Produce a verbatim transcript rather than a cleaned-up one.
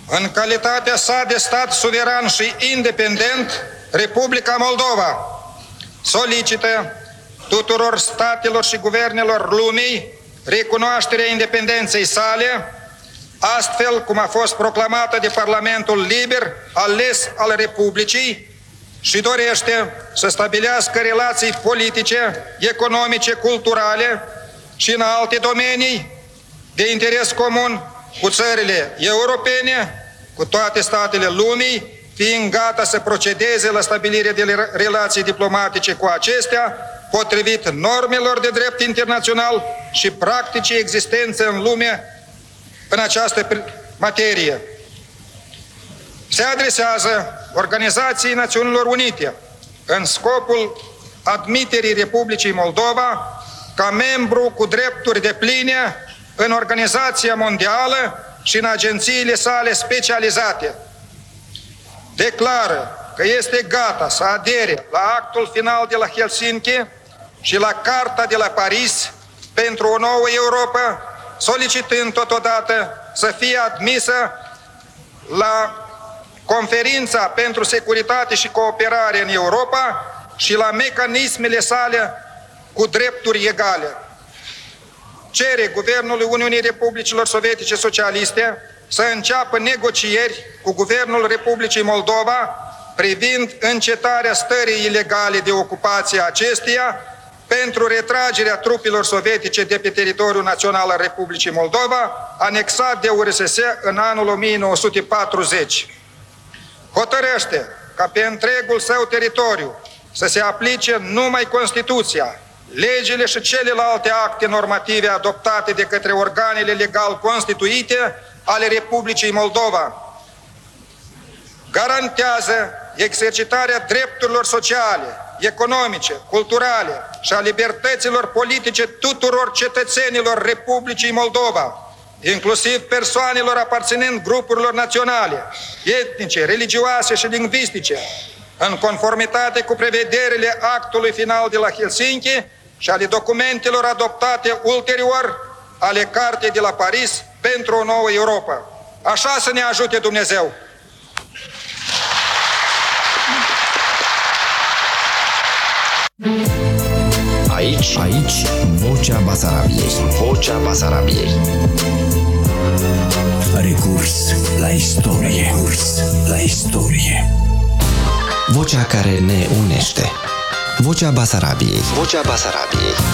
În calitatea sa de stat suveran și independent, Republica Moldova solicită tuturor statelor și guvernelor lumii recunoașterea independenței sale, astfel cum a fost proclamată de Parlamentul liber ales al Republicii, și dorește să stabilească relații politice, economice, culturale și în alte domenii de interes comun cu țările europene, cu toate statele lumii, fiind gata să procedeze la stabilirea de relații diplomatice cu acestea, potrivit normelor de drept internațional și practicii existențe în lume în această materie. Se adresează Organizației Națiunilor Unite în scopul admiterii Republicii Moldova ca membru cu drepturi depline în Organizația Mondială și în agențiile sale specializate. Declară că este gata să adere la actul final de la Helsinki și la Carta de la Paris pentru o nouă Europa, solicitând totodată să fie admisă la Conferința pentru Securitate și Cooperare în Europa și la mecanismele sale cu drepturi egale. Cere Guvernului Uniunii Republicilor Sovietice Socialiste să înceapă negocieri cu Guvernul Republicii Moldova privind încetarea stării ilegale de ocupație a acesteia pentru retragerea trupelor sovietice de pe teritoriul național al Republicii Moldova, anexat de U R S S în anul o mie nouă sute patruzeci. Hotărăște ca pe întregul său teritoriu să se aplice numai Constituția, legile și celelalte acte normative adoptate de către organele legal constituite ale Republicii Moldova. Garantează exercitarea drepturilor sociale, economice, culturale și a libertăților politice tuturor cetățenilor Republicii Moldova, inclusiv persoanelor aparținând grupurilor naționale, etnice, religioase și lingvistice, în conformitate cu prevederile actului final de la Helsinki și ale documentelor adoptate ulterior ale Cartei de la Paris pentru o nouă Europa. Așa să ne ajute Dumnezeu! Aici, aici, Vocea Basarabiei. Vocea Basarabiei. Recurs la istorie. Recurs la istorie. Vocea care ne unește. Vocea Basarabiei. Vocea Basarabiei.